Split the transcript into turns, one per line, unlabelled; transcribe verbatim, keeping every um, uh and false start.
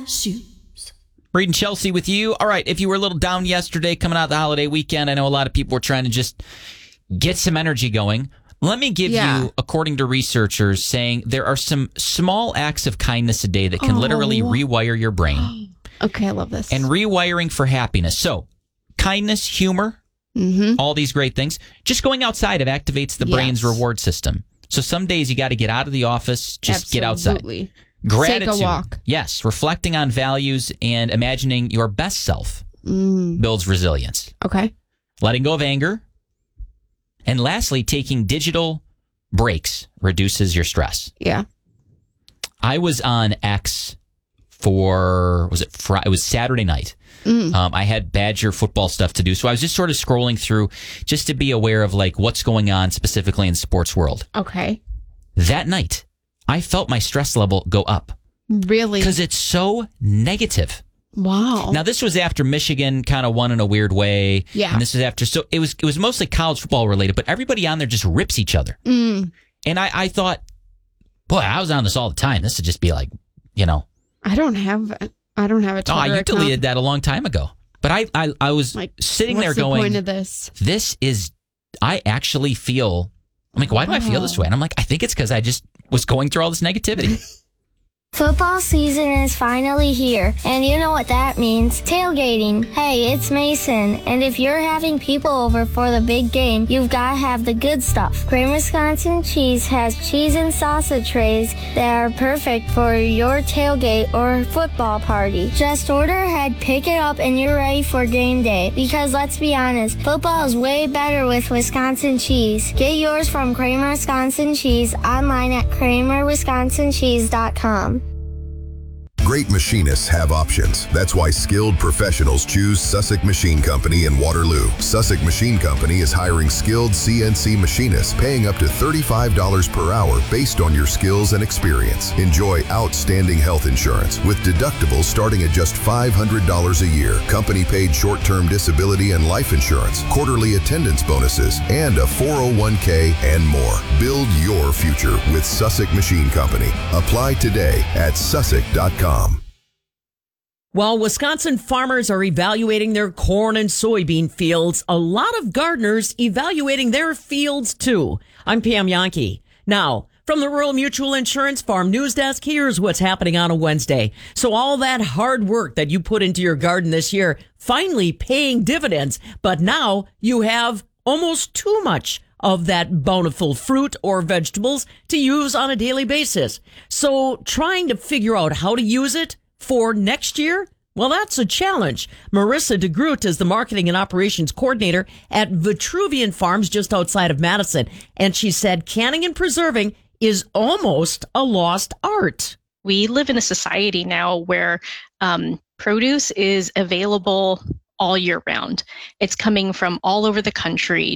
shoes.
Reed and Chelsea with you. All right, if you were a little down yesterday coming out the holiday weekend, I know a lot of people were trying to just get some energy going. Let me give yeah. you, according to researchers, saying there are some small acts of kindness a day that can oh. literally rewire your brain.
Okay, I love this.
And rewiring for happiness. So, kindness, humor, mm-hmm. all these great things. Just going outside, it activates the yes. brain's reward system. So some days you got to get out of the office, just
Absolutely.
get outside. Gratitude.
Take a walk.
Yes, reflecting on values and imagining your best self mm. builds resilience.
Okay.
Letting go of anger. And lastly, taking digital breaks reduces your stress.
Yeah.
I was on X for, was it Friday? It was Saturday night. Mm. Um, I had Badger football stuff to do. So I was just sort of scrolling through just to be aware of like what's going on specifically in the sports world.
Okay.
That night, I felt my stress level go up.
Really?
Because it's so negative.
Wow.
Now, this was after Michigan kind of won in a weird way.
Yeah.
And this was after, so it was it was mostly college football related, but everybody on there just rips each other.
Mm.
And I, I thought, boy, I was on this all the time. This would just be like, you know.
I don't have, I don't have a Twitter
Oh, you
account.
deleted that a long time ago. But I, I, I was like, sitting there
the
going,
point of this?
this is, I actually feel, I'm like, why do wow. I feel this way? And I'm like, I think it's because I just was going through all this negativity.
Football season is finally here, and you know what that means. Tailgating. Hey, it's Mason, and if you're having people over for the big game, you've got to have the good stuff. Kramer Wisconsin Cheese has cheese and salsa trays that are perfect for your tailgate or football party. Just order ahead, pick it up, and you're ready for game day. Because let's be honest, football is way better with Wisconsin cheese. Get yours from Kramer Wisconsin Cheese online at kramer wisconsin cheese dot com.
Great machinists have options. That's why skilled professionals choose Sussex Machine Company in Waterloo. Sussex Machine Company is hiring skilled C N C machinists, paying up to thirty-five dollars per hour based on your skills and experience. Enjoy outstanding health insurance with deductibles starting at just five hundred dollars a year, company-paid short-term disability and life insurance, quarterly attendance bonuses, and a four oh one k and more. Build your future with Sussex Machine Company. Apply today at sussex dot com.
While Wisconsin farmers are evaluating their corn and soybean fields, a lot of gardeners evaluating their fields too. I'm Pam Yankee. Now, from the Rural Mutual Insurance Farm News Desk, here's what's happening on a Wednesday. So all that hard work that you put into your garden this year, finally paying dividends, but now you have almost too much of that bountiful fruit or vegetables to use on a daily basis. So trying to figure out how to use it for next year, well, that's a challenge. Marissa DeGroot is the marketing and operations coordinator at Vitruvian Farms just outside of Madison. And she said canning and preserving is almost a lost art.
We live in a society now where um, produce is available all year round. It's coming from all over the country.